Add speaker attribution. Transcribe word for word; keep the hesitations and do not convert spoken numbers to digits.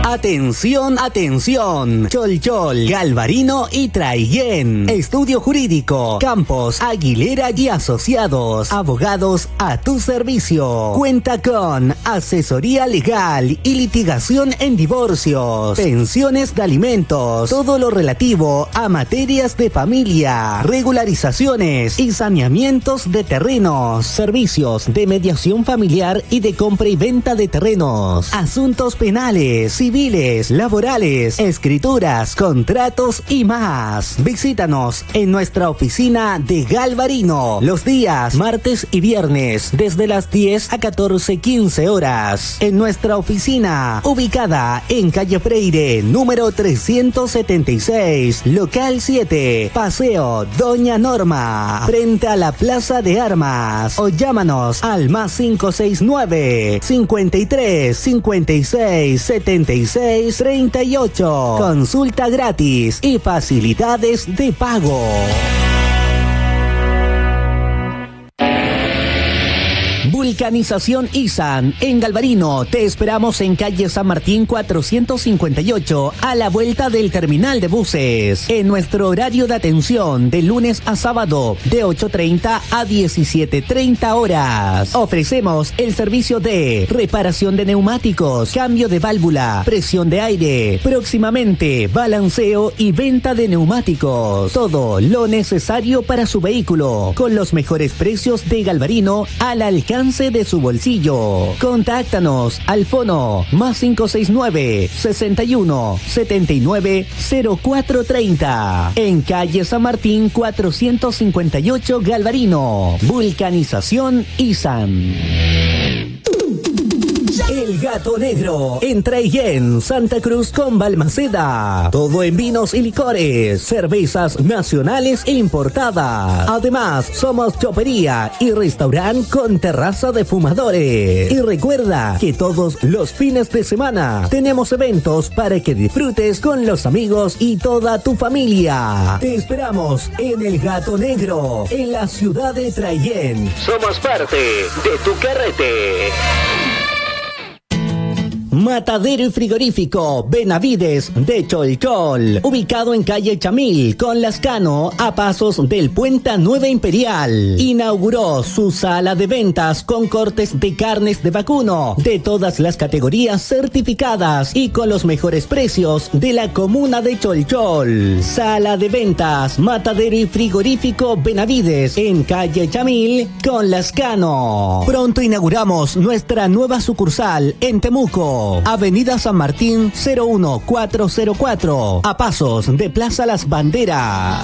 Speaker 1: Atención, atención. Cholchol, Galvarino y Traiguén. Estudio Jurídico, Campos, Aguilera y Asociados. Abogados a tu servicio. Cuenta con asesoría legal y litigación en divorcios, pensiones de alimentos, todo lo relativo a materias de familia, regularizaciones y saneamientos de terrenos, servicios de mediación familiar y de compra y venta de terrenos, asuntos penales, civiles, laborales, escrituras, contratos y más. Visítanos en nuestra oficina de Galvarino los días martes y viernes desde las diez a catorce quince horas. En nuestra oficina ubicada en calle Freire número trescientos setenta y seis, local siete, Paseo Doña Norma, frente a la Plaza de Armas, o llámanos al más cinco seis nueve, cincuenta y tres, cincuenta y seis, setenta y seis, treinta y ocho. Consulta gratis y facilidades de pago. Vulcanización Isan en Galvarino. Te esperamos en calle San Martín cuatrocientos cincuenta y ocho, a la vuelta del terminal de buses. En nuestro horario de atención de lunes a sábado de ocho treinta a diecisiete treinta horas. Ofrecemos el servicio de reparación de neumáticos, cambio de válvula, presión de aire, próximamente balanceo y venta de neumáticos. Todo lo necesario para su vehículo con los mejores precios de Galvarino al alcance de su bolsillo. Contáctanos al fono más cinco seis nueve, sesenta y uno, setenta y nueve, cero cuatro treinta. En calle San Martín cuatrocientos cincuenta y ocho, Galvarino. Vulcanización Isan. El Gato Negro en Traiguén, Santa Cruz con Balmaceda. Todo en vinos y licores, cervezas nacionales e importadas. Además, somos chopería y restaurante con terraza de fumadores. Y recuerda que todos los fines de semana tenemos eventos para que disfrutes con los amigos y toda tu familia. Te esperamos en El Gato Negro, en la ciudad de Traiguén. Somos parte de tu carrete. Matadero y frigorífico Benavides de Cholchol, ubicado en calle Chamil con Lascano, a pasos del Puente Nueva Imperial. Inauguró su sala de ventas con cortes de carnes de vacuno de todas las categorías certificadas y con los mejores precios de la comuna de Cholchol. Sala de ventas Matadero y frigorífico Benavides en calle Chamil con Lascano. Pronto inauguramos nuestra nueva sucursal en Temuco, Avenida San Martín cero uno cuatro cero cuatro, a pasos de Plaza Las Banderas.